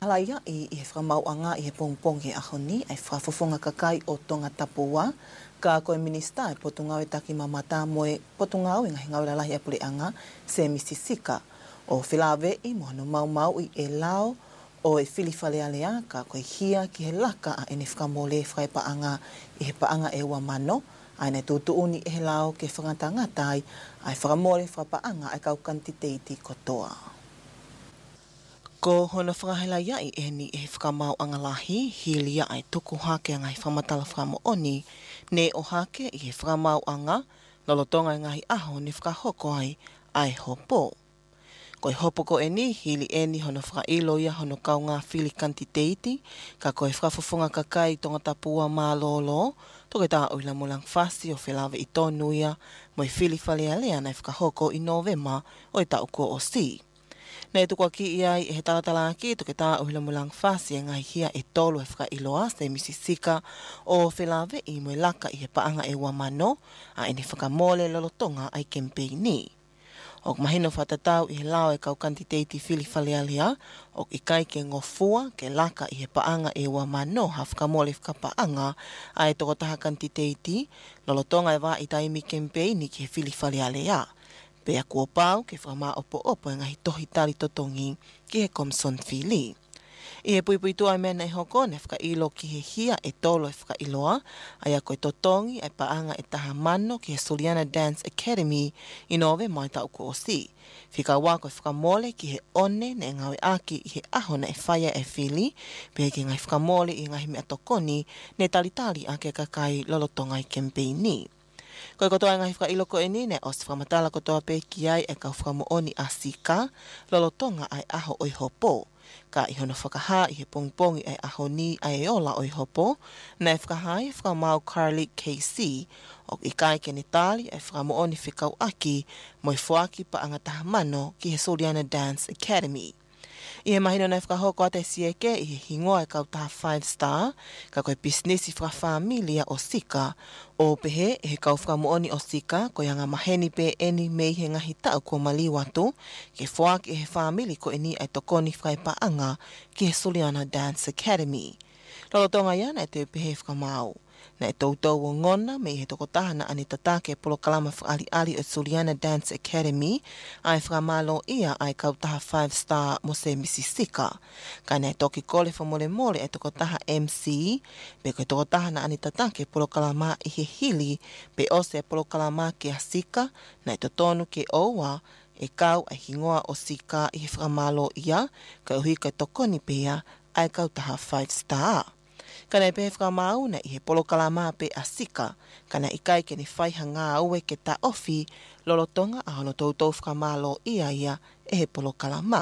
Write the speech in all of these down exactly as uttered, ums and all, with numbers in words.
whakalaya i i whamauanga i he pongpong he ahoni ai whafofonga kakai o tonga tapua ka koe minista e potungau e taki mamata moe potungau i ngahi ngawela lahi apule anga se misisika o whilawe i mohano mau mau i e lao o e whiliwhalealea ka koe hia ki he laka a ene whamole whae paanga i he paanga e ua mano ai nei tutuuni e he lao ke whangatangatai ai whamole whapaanga ai kau kantiteiti kotoa. Ko hona whakahela iai e ni e whakamau angalahi, hilia ai tuku hake ngai whamatala whamo oni, ne o hake i he whakamau anga, lolotonga ngahi aho ni whakahoko ai, ai hopo. Koe hopo ko e ni, hili e ni hono whakailo ia hono kau ngā whili kantiteiti, ka koe whakafofonga kakai tonga tapua mā lolo, toke tā uila mulang whasi o whilawe i tonuia, mo i whili whalealea nei whakahoko i Novema o i tauko o si. Nei tukua ki iai e he talatala ki toke tā uhila mulang whasi e ngai hia e tolu e whakailoa se misisika o whilawe i moe laka i he paanga e wamano a ene whakamole lolotonga ai kempeini. Ok mahino whatatau i he lao e kau kantiteiti whili whalealea ok i kai ke ngofua ke laka i he paanga e wamano ha whakamole whakapaanga a e toko taha kantiteiti lolotonga e wā i taimi kempeini ki he whili whalealea. Pea kua pau ke whama opo opo ngahi tohi tari totongi ki he Komson Whili. I he pui pui tua mena e hoko ne whakailo ki he hia e tolo e whakailoa, ai a koe totongi ai paanga e taha mano ki he Soliana Dance Academy i nove mai tau ko o si. Whika wā koe whakamole ki he one ne ngawe aki i he ahona e whaia e Whili, pea ki ngai whakamole i ngahi mea tokoni ne talitali ake kakai lolotonga i kempeini. Koe kotoa ngahi whakailoko e ni ne o whamatala kotoa pe ki ai e kau whakamooni a sika, lolotonga ai aho oi hopo. Ka i hono whakaha i he pongpongi ai aho ni ai ola oi hopo, na e whakahai whakamau Carly K C, o i kai ke netali ai whakamooni whikau aki, mo i whuaki pa angataha mano ki he Soliana Dance Academy. I he mahino nei whakahoko ate sieke i he hingoa e kau taha five star, ka koe businessi whakafamilia o sika, o pehe e he kau whakamooni o sika, ko ianga maheni pe eni mei he ngahi tau ko maliwatu, ke whaaki e he whamili ko eni ai tokoni whaipaanga ki he Soliana Dance Academy. Lolotonga iana e te pehe whakamau. Na e tautou o ngona me i he tokotahana ane tatake polo kalama whaali ali o Soliana Dance Academy ai whakamalo ia ai kautaha five star mo se misisika. Ka na e toki kole whamole mole e tokotaha M C, me koe tokotahana ane tatake polo kalama i he hili pe o se polo kalama ke a sika na e totonu ke oua e kau ai hingoa o sika i he whakamalo ia ka uhi ka tokoni pea ai kautaha five star. Kana i pehe whakamau na i he polo kalama pe a sika, kana i kai ke ni whaiha ngā ue ke ta ofi, lolotonga a hono tautou whakamalo ia ia e he polo kalama.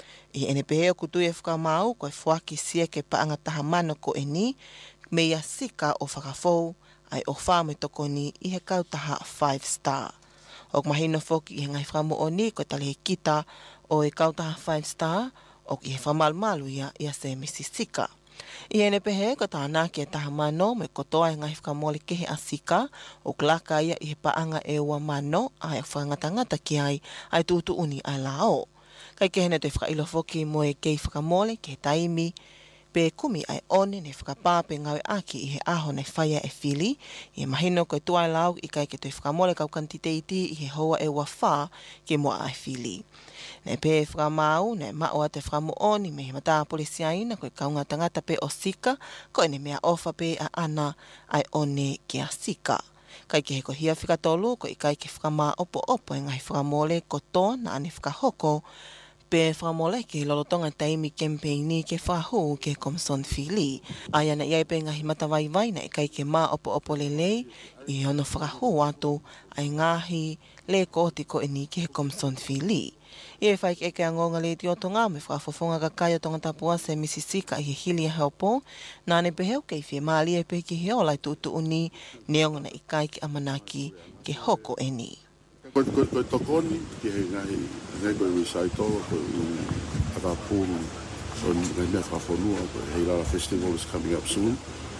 I ene pehe o kutui e whakamau, koe whaki sia ke paanga taha mano ko e ni, me ia sika o whakafou, ai o whame toko ni i he kautaha five star. Ok mahino whoki i he ngai whamo o ni, koe tali he kita o e kautaha five star, ok i he whamalmalu ia ia se misisika. I ene pehe, ko tāna ki e taha mano, me kotoa e ngai whakamole kehe a sika, o klaka ia i he paanga e ua mano, ai a whangatangata ki ai, ai tūtu uni ai lao. Kai kehene te whakailo whoki mo e kei whakamole, ke taimi, pe kumi ai one ne whakapāpe ngawe aki i he aho nei whaia e Whili, i he mahino koe tuai lau i kai ke te whakamole kau kantiteiti i he hoa e ua whā ke mua ai Whili. Nei pe whakamau, nei mao a te whakamooni me he mataa polisiaina koe kaunga tangata pe o sika, koe ne mea ofa pe a ana ai one ki a sika. Kai ke he ko hia whikatolu, ko i kai ke whakama opo opo e ngai whakamole kotoa na ane whakahoko, pe whamole ke lolotonga taimi kempeini ke whahu ke Komson Whili. Ai ana iai pe ngahi matawaiwai na e kai ke mā opo opo lelei i hono whakahu atu ai ngahi le koti ko e ni ke Komson Whili. I e whaik eke a ngonga le tiotonga me whakafofonga kakai o tonga tapua se misisika i he hili a helpo, nā ne peheu kei whia maali e pe ki he olai tutu uni neonga na i kai ke amanaki ke hoko e ni. Koe koe koe tokoni ki he ngahi ngai koe wisaitoa koe akapūru so ngai mea whawhonua koe hei Lala Festival is coming up soon.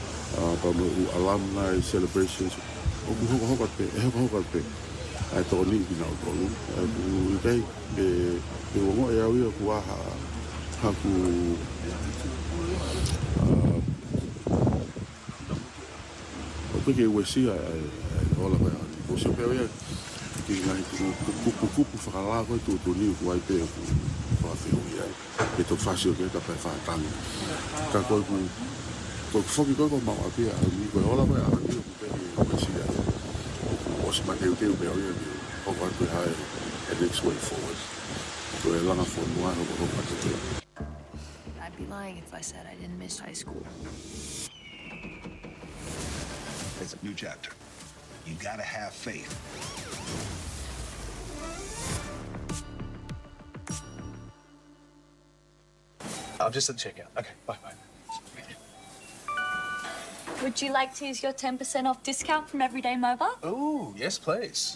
Pa mo u alumni celebrations o ku hoka hoka pe, e hoka hoka pe. Ai tokoni i kina o tolu. Ai ku i kei pe pe wongo e au ia ku aha haku o peke wesi ai ola mai o se pe ia ki ngai ku ku ku ku whakala koe tu tu ni ku ai pe ku whawhiu ia e to whasio ke ka pe whatangi ka koe ku koe ku whoki koe ko mau apia ni koe ola mai a ni ku peke wesi ai o se ma teu teu pe ia ni o kwa koe hai and next way forward koe langa fo mua o ko kwa te I'd be lying if I said I didn't miss high school. It's a new chapter. You gotta have faith. I'll just check out. Okay, bye bye. Would you like to use your ten percent off discount from Everyday Mobile? Oh, yes, please.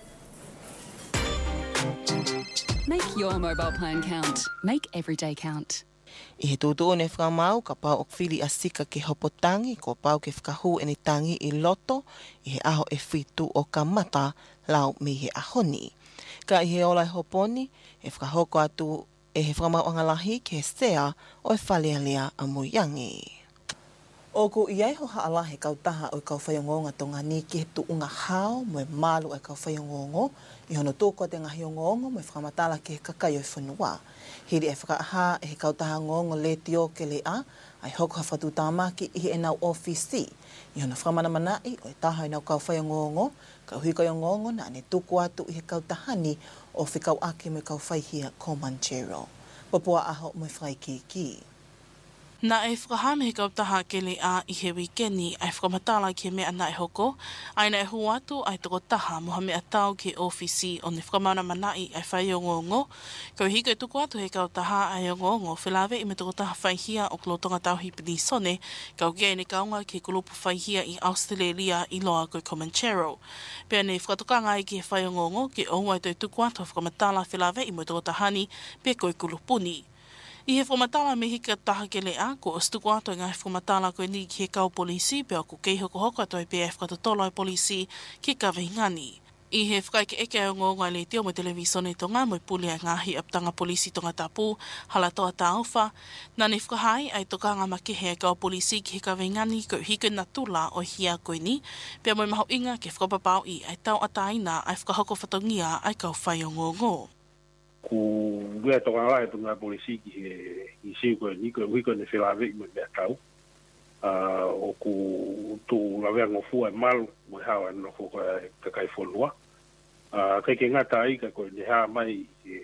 Make your mobile plan count. Make every day count. I he tūtū ne whakamau ka pau o whili a sika ke hopotangi ko pau ke whakahu e ni tangi i loto i he aho e whitu o ka mata lau me he ahoni. Ka i he olai hoponi e whakahoko atu e he whakamau angalahi ke sea o e whalealea a muiangi. O ku iai ho haalahe kautaha o kau whaiongōnga tonga ni ki he tuunga hao mo e malu e kau whaiongōngo i hono tōko te ngahi o ngongo mo e whakamatala ke he kakai o e whanua. Hiri e whakaaha e he kautaha ngongo le tio ke le a ai hoko hawhatu tāmaki i he e nau ofisi. I hono whamanamanai o e taha i nau kau whaiongōngo, kau hui kai o ngongo na ane tuku atu i he kautahani o whikau ake mo e kau whaihia ko Manchero. Papua aho mo e whaikiki. Na e whakahame he kautaha ke le a i he wikeni ai whakamatala ke mea na e hoko, ai na e hu atu ai toko taha moha mea tau ke ofisi o ne whakamana manai ai whai o ngongo. Kau hiko e tuku atu he kautaha ai o ngongo, whilawe i me toko taha whaihia o klotonga tau hipini sone, kau kia ne kaunga ke kulupu whaihia i Australia i loa koe Comanchero. Pea ne whakatokanga i ke whai o ngongo, ke o ai toi tuku atu whakamatala whilawe i me toko tahani, pe koe kulupuni. I he whamatala me hika taha ke le a, ko o stuku ato i ngai whamatala koe ni ki he kau polisi, pia ko kei hoko hoko ato i P F katatolo ai polisi ki kawehingani. I he whakaike eke au ngonga le teo mo televisone tonga mo i puli a ngahi aptanga polisi tonga tapu, hala toa tauwha, na ne whakahai ai tokanga makehe e kau polisi ki he kawehingani ko hiko na tula o hia koe ni, pia mo i maho inga ke whakapapau i ai tau ataina ai whakahoko whatongia ai kau whai o ngongo. Ku wea toka ngalahe tunga polisi ki he i siu koe ni koe wiko ne whilawe i mo mea tau. O ku tu lawea ngofua e malu mo hawa no foko e kakai wholua. Kai ke ngata ai ka koe ne haa mai i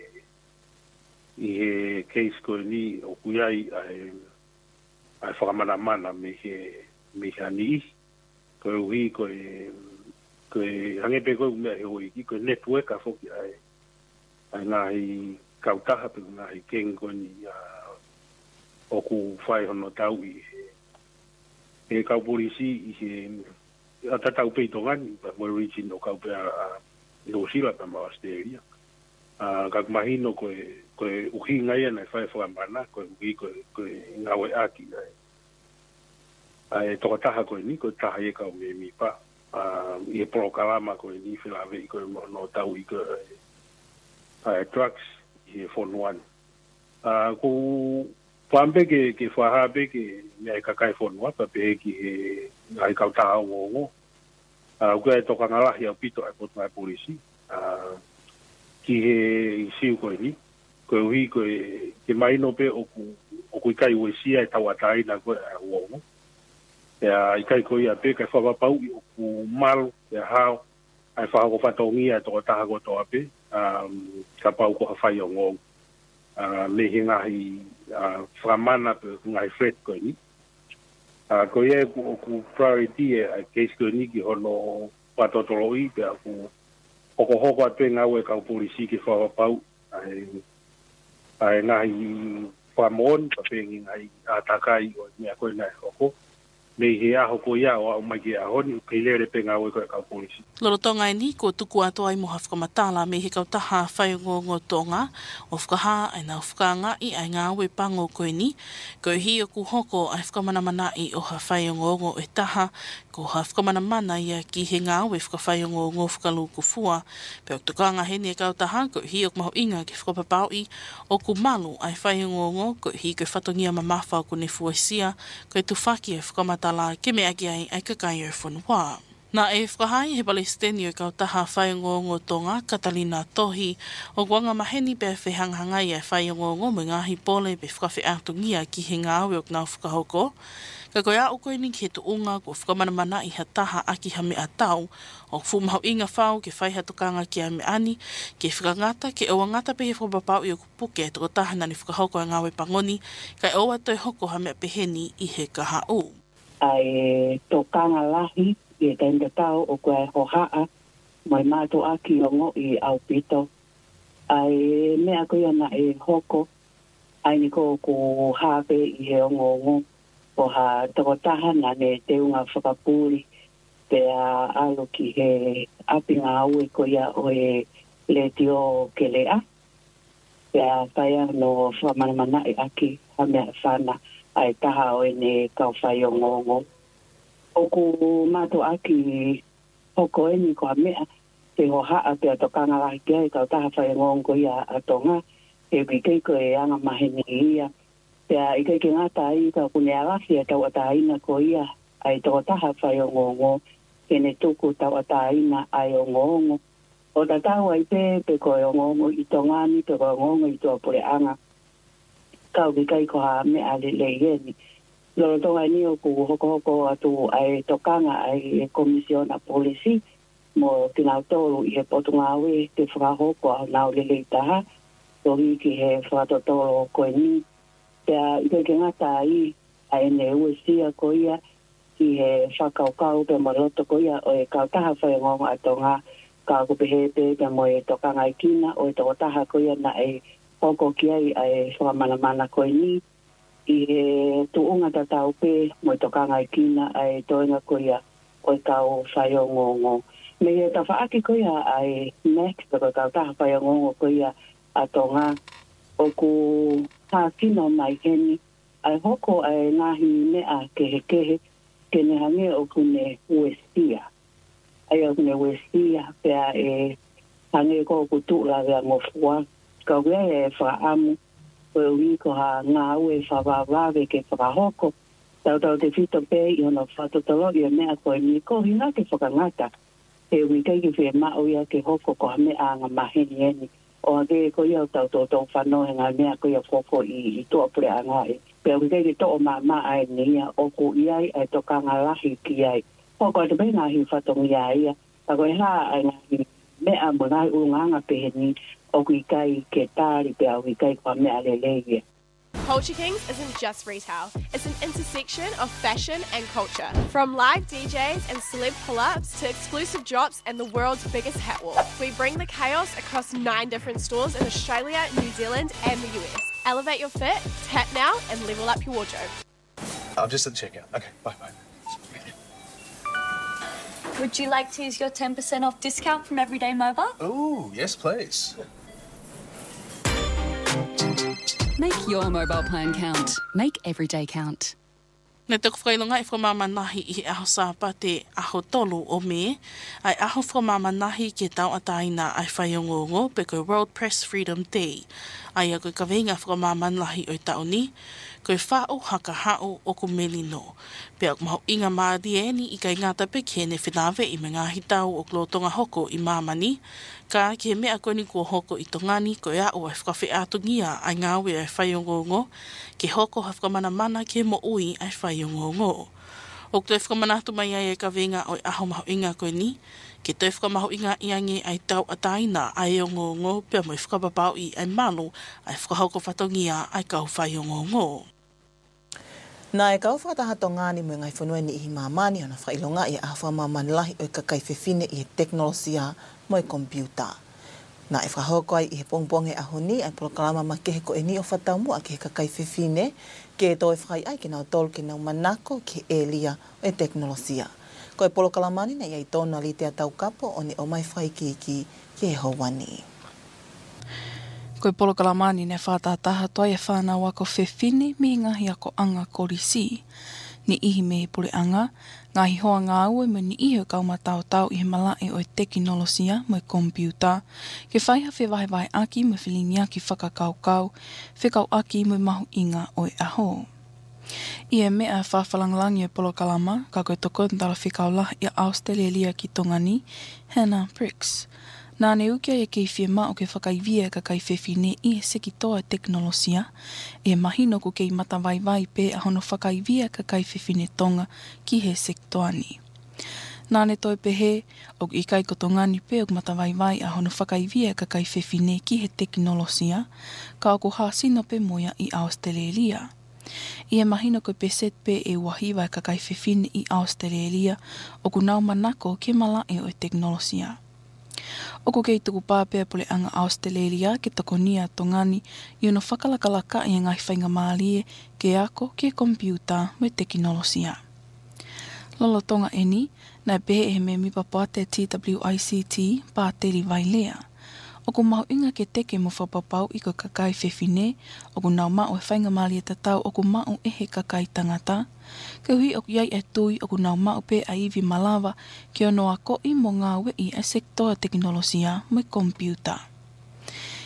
he case koe ni o kuiai ai ai whakamana mana me he me he ani i. Koe ui koe koe hangepe koe mea he hoi ki koe network a foki ai ai ngahi kautaha pe ngahi kengo ni uh, o ku whai hono tau i he, he kau polisi i he a tatau peitongani pa mo origin o kau pe a, a New Zealand pa ma Australia. Uh, kak mahino koe koe uhi ngai ana whai whamana koe uhi koe koe ngawe aki ai. Ai toka taha koe ni koe taha e kau me mi pa. Uh, I he polokalama koe ni whilawe i koe no tau i koe ai drugs i fonuan. Ah ku pambe ke ke fahabe ke mai kakai fonua pa pe ki he ai kauta ngo. Ah ku e toka ngala hi pito ai pot mai polisi. Ah ki he siu ko ni ko wi ko ke mai no pe o ku o ku kai we sia e tawatai na ko ngo. Ya i kai ko ia pe ka fa pau o ku mal ya ha ai fa ko fatongia to ta ko to ape. Um, ka pau ko hawhai o ngō uh, me he ngahi uh, whamana pe ngai fret koe ni. Uh, ko ia ku, ku priority e a case koe ni ki hono patotolo i pe a ku hoko hoko atu e ngau e kau polisi ki whawapau ai, ai ngahi whamon pa pe ngai atakai o mea koe nai hoko. me he aho ko ia o mai ki a honi ke lere penga o ko ka polisi Loro tonga e ni ko tuku ato ai mo hafkamatala me he kautaha whaiungo tonga o whakaha ai nā whakanga i ai ngā we pango koe ni ko hi o ku hoko ai whakamanamana i o ha whaiungo e taha ko ha whakamanamana ia ki he ngā we whakawhaiungo ngō whakalu kufua pe o tukanga he ni e kautaha ko hi o maho inga ki whakapapau i o ku malu ai whaiungo ko hi ko whatongia mamawha ko ne fuasia ko e tufaki e whakamatala ke me agi ai ai kakai o whanua. Nā e whakahai he Palestini o kautaha whaiungo tonga Catalina Tohi o guanga maheni pe whehanghangai e whaiungo mo ngahi pole pe whakawhi atungia ki he ngā awe o ngā whakahoko. Ka koe a ukoe ni ki he tuunga ko whakamanamana i ha taha aki ha mea tau o whumahau inga whau ke whaihatukanga ki a me ani ke whakangata ke oa ngata pe he whapapau i o kupuke toko taha nani whakahoko a ngāwe pangoni kai oa toi hoko ha mea peheni i he kaha u. Ai tokanga lahi e tenda tau o koe hohaa mai mātou aki ongo i au pito. Ai mea koe ana e hoko, ai ni ko ku hape i he ongo ongo o ha takotaha na ne te unga whakapuri pe a alo ki he apinga au e koe o e le tio ke lea. Pe a whaia no whamanamana e aki ha mea whana ai taha o e ne kau whai ongo ongo. O ku mato aki hoko e ni ko mea te ho haa pe atokanga lahi kia e kau taha whai ngongo ia atonga e wikei ko e anga maheni ia pe a i keike ngata i ka kune alafi a tau ataina ko ia ai toko taha whai ngongo ke ne tuku tau ataina ai o ngongo o tatau ai pe pe ko e ngongo i tongani pe ko e ngongo i toa pure anga kau wikei ko ha mea le le ieni Loro tonga ni o ku hoko hoko atu ai tokanga ai komisiona polisi mo tina tolu i he potunga awe te whakahoko a nao lele taha to hi ki he whakatotolo koe ni pea i koe ke ngata i a ene ue sia ko ia ki he whakaukau pe maroto ko ia o e kautaha whaingonga atonga ka kupehe pe pe mo e tokanga i kina o e tokotaha ko ia na e hoko ki ai ai whakamanamana koe ni i he tuunga tatau pe mo i tokanga i kina ai toenga ko ia o i kau whaiongongo. Me he tawhaaki ko ia ai Max pe ko kau taha whaiongongo ko ia atonga o ku tākino mai heni ai hoko ai ngahi mea kehe kehe ke ne hange o kune uestia. Ai o kune uestia pea e hange ko ku tūra rea ngofua ka wea e whaamu o ui ko ha ngā ue whawawawe ke whakahoko. Tau tau te whito pē i hono whatotolo i a mea koe mi ko hina ke whakangata. E ui kei ki whea mao ia ke hoko ko ha mea ngā maheni eni. O ha ke ko ia tau tau tau whanohe ngā mea ko ia whoko i, i toa pure a ngāe. Pea ui kei ki toa mā mā ai ni ia o ku iai ai toka ngā lahi ki ai. Hoko ate pē ngā hi whatongi ia ia. Ta koe hā ai ngā hi mea mo ngai urunganga peheni. Culture Kings isn't just retail, it's an intersection of fashion and culture. From live D Js and celeb pull-ups to exclusive drops and the world's biggest hat wall, we bring the chaos across nine different stores in Australia, New Zealand and the U S. Elevate your fit, tap now and level up your wardrobe. I'm just at checkout. Okay, bye bye. Would you like to use your ten percent off discount from Everyday Mobile? Oh, yes please. Make your mobile plan count. Make every day count. Nē te whakailonga i whamamanahi i he aho sāpa te aho tolu o me, ai aho whamamanahi ke tau ataina ai whaiongongo pe koe World Press Freedom Day. Ai a koe kawenga whamamanahi o i tauni, koe whao haka hao o ko melino. Pe ak maho inga maadi eni i kai ngata peke ne whinawe i me ngahi tau o klotonga hoko i mamani, ka ke mea koe ni kua hoko i tongani koe a o ai whakawhi atungia ai ngāwe ai whaiongongo, ke hoko ha whakamanamana ke mo ui ai whaiongongo. O koe whakamanatu mai ai e kawenga o i aho maho inga koe ni, ke te whakamaho inga iange ai tau ataina ai o ngongo pia mo i whakapapau i ai manu ai whakahoko whatongia ai kau whaiongongo. Nā e kau whakatahato ngāni mo ngai whanua ni ihi māmani ana whailonga i a whamamanilahi o i kakai whiwhine i he teknolosia mo i kompiuta. Na e whahoko ai i he pongpong e ahoni, ai polokalama ma ke he ko e ni o whataumu a ke he kakai whiwhine, ke e toi whai ai ke nau tolu ke nau manako ke e lia o e teknolosia. Ko e polokalamani na iai tōna li te atau kapo o ne o mai whai ki ki ke he hawani. Ko e polokalamani ne whātātaha toa e whānau ako whiwhine me ngahi ako anga korisi. Ni ihi me pule anga, ngahi hoa ngā ue me ni iho kaumatau tau i he malae o e teknolosia mo e kompiuta, ke whaiha whewai vai aki mo whilingia ki whakakaukau, whekau aki mo mahu inga o e aho. I e mea whawhalanglangi e polokalama, ka koe toko ntara whekau lah i Australia ki tongani, Hannah Briggs. Nā ne ukia e kei whiema o ke whakaivia ka kai whewhine i he seki toa teknolosia, e mahino ko kei matawaiwai pe a hono whakaivia ka kai whewhine tonga ki he sektoani. Nā ne toi pehe, o i kai ko tongani pe o matawaiwai a hono whakaivia ka kai whewhine ki he teknolosia, ka o ko hāsino pe moia i Australia. I e mahino ko peset pe e wahiwai ka kai whewhine i Australia, o ku nau manako ke mala e o e teknolosia. Oko kei tuku pāpea pole anga Australia ke toko nia tongani i ono whakalakalaka i ngai whainga mālie ke ako ke kompiuta me teknolosia. Lolo tonga eni, nai pehe e me mipapa te T W I C T pāteri vai lea. Oko mahu inga ke teke mo whapapau i ko kakai whewhine, oko nau mao e whainga mālie tatau oko mao e he kakai tangata, ke hui oku iai e tui oku nau mau pe a iwi malawa ki ono a ko i mo ngā we i a sektoa teknolosia me kompiuta.